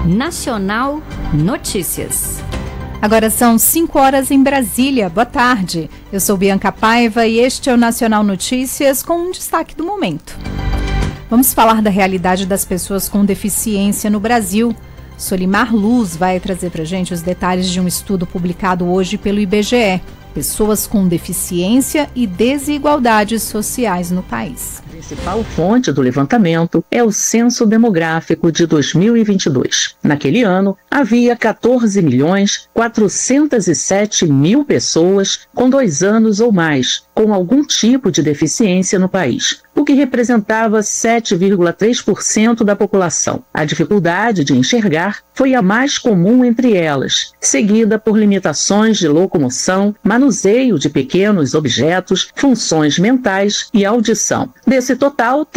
Nacional Notícias. Agora são 5 horas em Brasília. Boa tarde. Eu sou Bianca Paiva e este é o Nacional Notícias com um destaque do momento. Vamos falar da realidade das pessoas com deficiência no Brasil. Solimar Luz vai trazer para a gente os detalhes de um estudo publicado hoje pelo IBGE. Pessoas com deficiência e desigualdades sociais no país. A principal fonte do levantamento é o Censo Demográfico de 2022. Naquele ano, havia 14.407.000 pessoas com 2 anos ou mais, com algum tipo de deficiência no país, o que representava 7,3% da população. A dificuldade de enxergar foi a mais comum entre elas, seguida por limitações de locomoção, manuseio de pequenos objetos, funções mentais e audição. Desse total,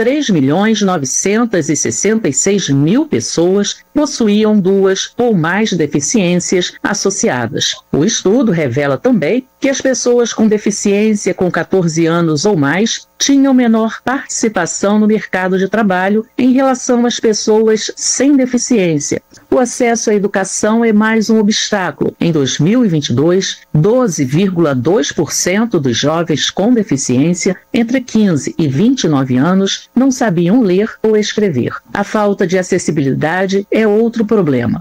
3.966.000 pessoas possuíam 2 ou mais deficiências associadas. O estudo revela também que as pessoas com deficiência com 14 anos ou mais tinham menor participação no mercado de trabalho em relação às pessoas sem deficiência. O acesso à educação é mais um obstáculo. Em 2022, 12,2% dos jovens com deficiência entre 15 e 29 anos não sabiam ler ou escrever. A falta de acessibilidade é outro problema.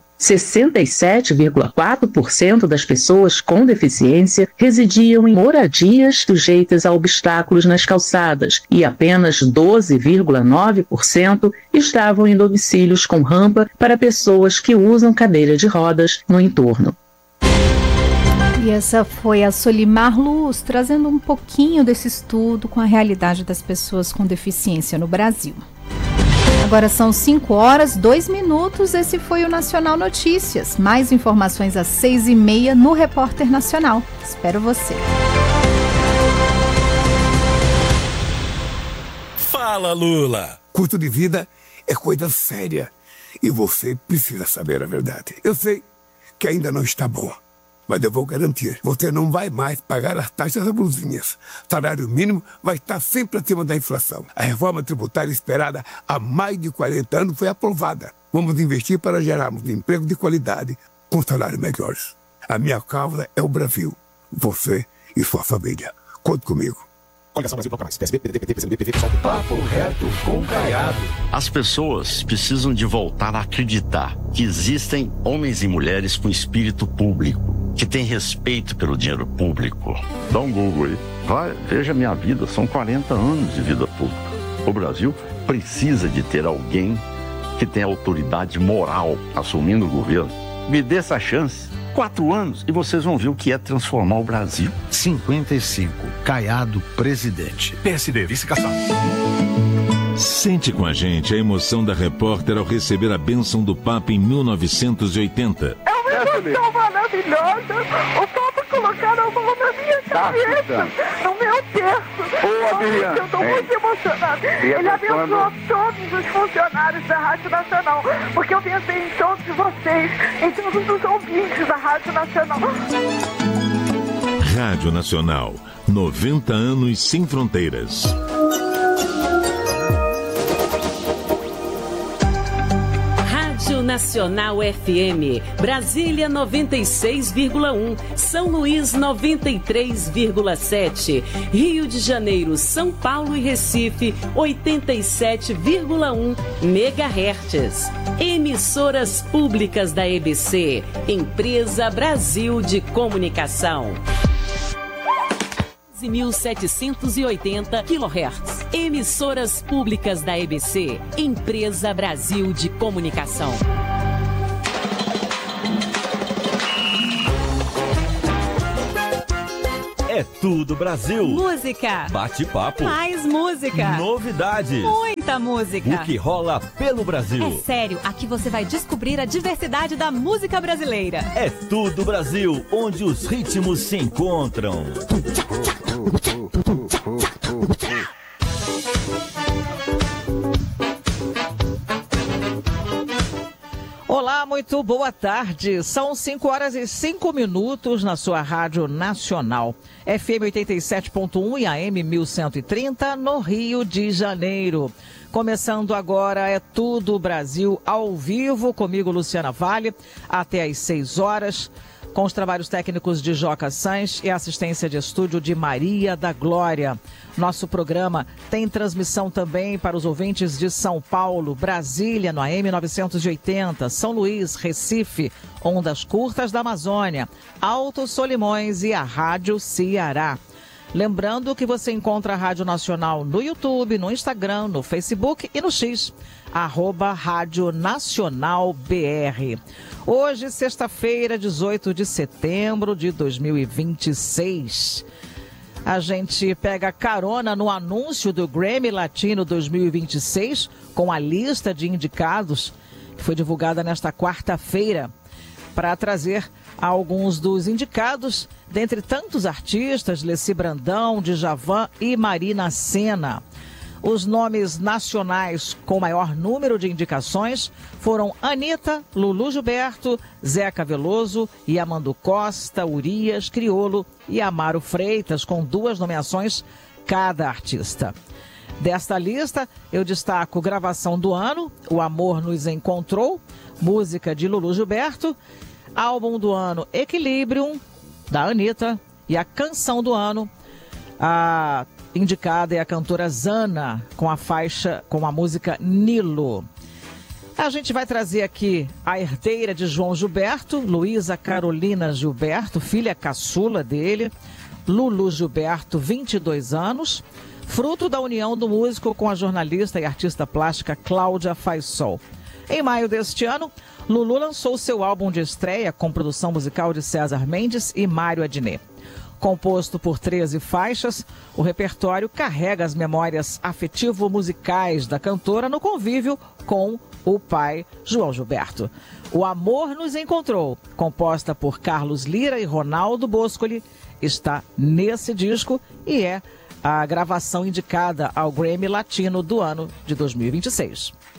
67,4% das pessoas com deficiência residiam em moradias sujeitas a obstáculos nas calçadas e apenas 12,9% estavam em domicílios com rampa para pessoas que usam cadeira de rodas no entorno. E essa foi a Solimar Luz, trazendo um pouquinho desse estudo com a realidade das pessoas com deficiência no Brasil. Agora são 5 horas, 2 minutos. Esse foi o Nacional Notícias. Mais informações às 6h30 no Repórter Nacional. Espero você. Fala, Lula! Custo de vida é coisa séria e você precisa saber a verdade. Eu sei que ainda não está bom, mas eu vou garantir, você não vai mais pagar as taxas abusinhas. Salário mínimo vai estar sempre acima da inflação. A reforma tributária esperada há mais de 40 anos foi aprovada. Vamos investir para gerarmos emprego de qualidade com salários melhores. A minha causa é o Brasil. Você e sua família. Conte comigo. Coligação Brasil Proclamais. PSB, PDT, PT, PCdoB, PV, PSOL. Papo reto com Caiado. As pessoas precisam de voltar a acreditar que existem homens e mulheres com espírito público, que têm respeito pelo dinheiro público. Dá um Google aí. Vai, veja a minha vida, são 40 anos de vida pública. O Brasil precisa de ter alguém que tenha autoridade moral assumindo o governo. Me dê essa chance. 4 anos e vocês vão ver o que é transformar o Brasil. 55. Caiado, presidente. PSD, vice-caçado. Sente com a gente a emoção da repórter ao receber a bênção do Papa em 1980. É uma emoção maravilhosa. O Papa colocar a mão na minha cabeça, no meu terço. Eu estou muito emocionada. Ele abençoou todos os funcionários da Rádio Nacional, porque eu pensei em todos vocês, em todos os ouvintes da Rádio Nacional. Rádio Nacional, 90 anos sem fronteiras. Nacional FM, Brasília 96,1, São Luís 93,7, Rio de Janeiro, São Paulo e Recife 87,1 MHz. Emissoras públicas da EBC, Empresa Brasil de Comunicação. 11.780 kHz. Emissoras públicas da EBC, Empresa Brasil de Comunicação. É tudo Brasil. Música. Bate-papo. Mais música. Novidades. Muita música. O que rola pelo Brasil. É sério, aqui você vai descobrir a diversidade da música brasileira. É tudo Brasil, onde os ritmos se encontram. Olá, muito boa tarde. São 5 horas e 5 minutos na sua Rádio Nacional. FM 87.1 e AM 1130 no Rio de Janeiro. Começando agora, é Tudo Brasil ao vivo, comigo Luciana Vale, até às 6 horas, com os trabalhos técnicos de Joca Sanz e assistência de estúdio de Maria da Glória. Nosso programa tem transmissão também para os ouvintes de São Paulo, Brasília, no AM 980, São Luís, Recife, Ondas Curtas da Amazônia, Alto Solimões e a Rádio Ceará. Lembrando que você encontra a Rádio Nacional no YouTube, no Instagram, no Facebook e no X, @Rádio Nacional BR. Hoje, sexta-feira, 18 de setembro de 2026. A gente pega carona no anúncio do Grammy Latino 2026, com a lista de indicados, que foi divulgada nesta quarta-feira, para trazer alguns dos indicados, dentre tantos artistas, Leci Brandão, Djavan e Marina Sena. Os nomes nacionais com maior número de indicações foram Anitta, Lulu Gilberto, Zeca Veloso, Yamandu Costa, Urias, Criolo e Amaro Freitas, com 2 nomeações cada artista. Desta lista, eu destaco gravação do ano, O Amor Nos Encontrou, música de Lulu Gilberto, álbum do ano Equilibrium, da Anitta, e a canção do ano, a indicada é a cantora Zana, com a música Nilo. A gente vai trazer aqui a herdeira de João Gilberto, Luísa Carolina Gilberto, filha caçula dele, Lulu Gilberto, 22 anos, fruto da união do músico com a jornalista e artista plástica Cláudia Faisol. Em maio deste ano, Lulu lançou seu álbum de estreia com produção musical de César Mendes e Mário Adnet. Composto por 13 faixas, o repertório carrega as memórias afetivo-musicais da cantora no convívio com o pai João Gilberto. O Amor Nos Encontrou, composta por Carlos Lira e Ronaldo Boscoli, está nesse disco e é a gravação indicada ao Grammy Latino do ano de 2026.